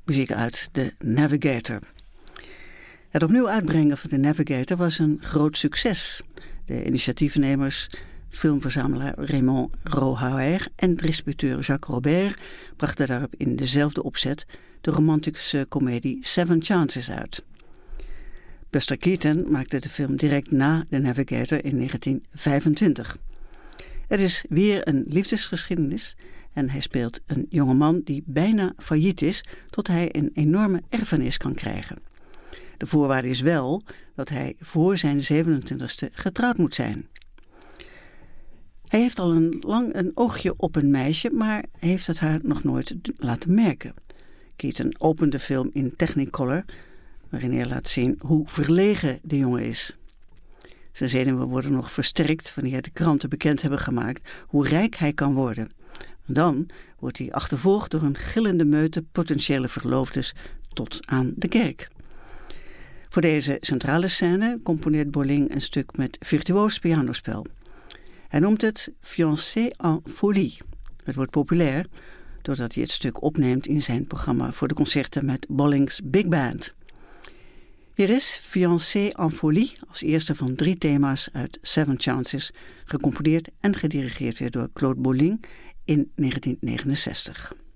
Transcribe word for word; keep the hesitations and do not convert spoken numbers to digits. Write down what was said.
muziek uit The Navigator. Het opnieuw uitbrengen van The Navigator was een groot succes. De initiatiefnemers, filmverzamelaar Raymond Rohauer en distributeur Jacques Robert brachten daarop in dezelfde opzet de romantische komedie Seven Chances uit. Buster Keaton maakte de film direct na The Navigator in negentien vijfentwintig. Het is weer een liefdesgeschiedenis en hij speelt een jongeman die bijna failliet is tot hij een enorme erfenis kan krijgen. De voorwaarde is wel dat hij voor zijn zevenentwintigste getrouwd moet zijn. Hij heeft al een lang een oogje op een meisje, maar heeft het haar nog nooit laten merken. Keaton opent de film in Technicolor, waarin hij laat zien hoe verlegen de jongen is. Zijn zenuwen worden nog versterkt wanneer de kranten bekend hebben gemaakt hoe rijk hij kan worden. En dan wordt hij achtervolgd door een gillende meute potentiële verloofdes tot aan de kerk. Voor deze centrale scène componeert Bolling een stuk met virtuoos pianospel. Hij noemt het Fiancé en folie. Het wordt populair doordat hij het stuk opneemt in zijn programma voor de concerten met Bolling's Big Band. Hier is Fiancé en folie als eerste van drie thema's uit Seven Chances, gecomponeerd en gedirigeerd weer door Claude Bolling in negentien negenenzestig.